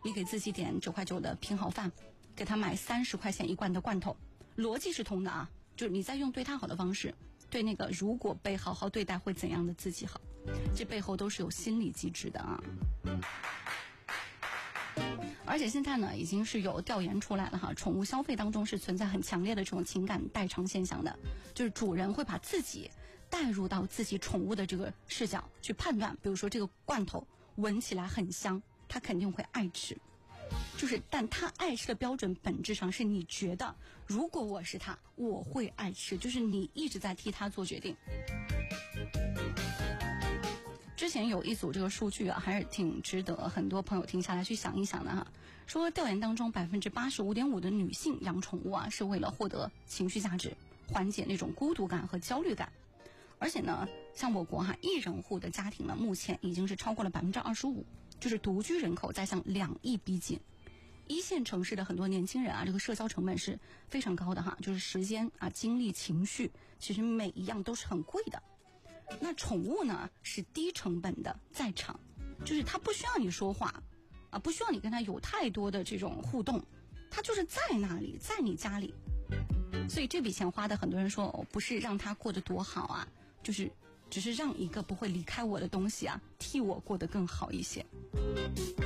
你给自己点9块9的拼好饭，给他买30块钱一罐的罐头，逻辑是通的啊，就是你在用对他好的方式，对那个如果被好好对待会怎样的自己好，这背后都是有心理机制的啊。而且现在呢，已经是有调研出来了哈，宠物消费当中是存在很强烈的这种情感代偿现象的，就是主人会把自己带入到自己宠物的这个视角去判断，比如说这个罐头闻起来很香，他肯定会爱吃，但他爱吃的标准本质上是你觉得如果我是他我会爱吃，就是你一直在替他做决定。之前有一组这个数据啊，还是挺值得很多朋友听下来去想一想的哈。说调研当中85.5%的女性养宠物啊，是为了获得情绪价值，缓解那种孤独感和焦虑感。而且呢，像我国1人户的家庭呢，目前已经是超过了25%，就是独居人口在向2亿逼近。一线城市的很多年轻人啊，这个社交成本是非常高的哈，就是时间啊、精力、情绪，其实每一样都是很贵的。那宠物呢是低成本的在场，就是它不需要你说话啊，不需要你跟它有太多的这种互动，它就是在那里，在你家里。所以这笔钱花的，很多人说不是让它过得多好啊，就是只是让一个不会离开我的东西啊，替我过得更好一些。